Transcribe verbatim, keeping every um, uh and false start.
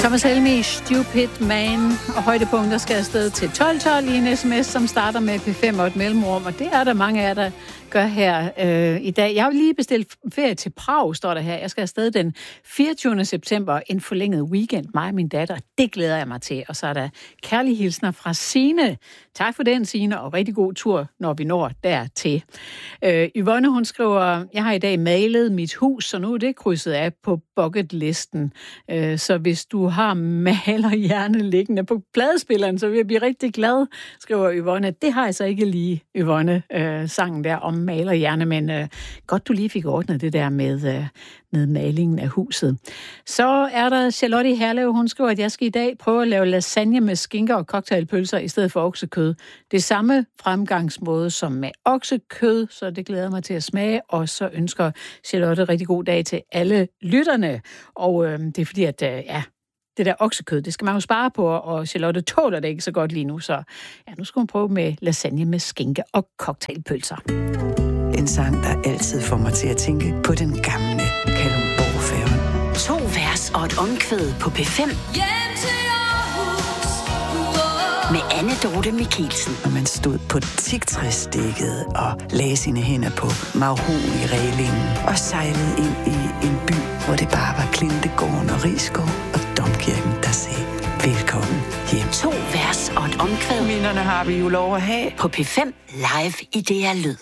Thomas Helmig, Stupid Man, og højdepunkter skal afsted til tolv tolv i en sms, som starter med P fem og et mellemrum, og det er der mange af der gør her øh, i dag. Jeg har lige bestilt ferie til Prag, står der her. Jeg skal afsted den fireogtyvende september, en forlænget weekend, mig og min datter. Det glæder jeg mig til. Og så er der kærlige hilsner fra Signe. Tak for den, Signe, og rigtig god tur, når vi når dertil. Øh, Yvonne, hun skriver, jeg har i dag malet mit hus, så nu er det krydset af på bucketlisten. Øh, så hvis du har malerhjerne liggende på pladespilleren, så vil jeg blive rigtig glad, skriver Yvonne. Det har jeg så ikke lige, Yvonne, øh, sangen der om malerhjerne, men øh, godt du lige fik ordnet det der med, øh, med malingen af huset. Så er der Charlotte i Herlev, hun skriver, at jeg skal i dag prøve at lave lasagne med skinker og cocktailpølser i stedet for oksekød. Det er samme fremgangsmåde som med oksekød, så det glæder mig til at smage, og så ønsker Charlotte rigtig god dag til alle lytterne. Og øh, det er fordi, at øh, ja, det der oksekød, det skal man jo spare på, og Charlotte tåler det ikke så godt lige nu, så ja, nu skal hun prøve med lasagne med skinke og cocktailpølser. En sang, der altid får mig til at tænke på den gamle Kalundborg-færgen. To vers og et omkvæd på P fem. Med Anne Dorte Mikkelsen. Og man stod på teaktræsdækket og lagde sine hænder på mahogni-rælingen og sejlede ind i en by, hvor det bare var Klintegården og Risskov og Domkirken, der sagde velkommen hjem. To vers og et omkvæd. Minderne har vi jo lov at have. På P fem live i D R Lyd.